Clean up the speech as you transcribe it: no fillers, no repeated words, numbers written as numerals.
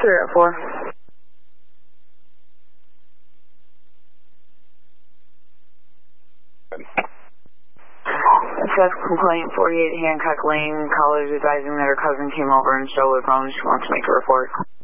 Clear at 4. Assess complaint 48 Hancock Lane. Caller's advising that her cousin came over and stole her phone. She wants to make a report.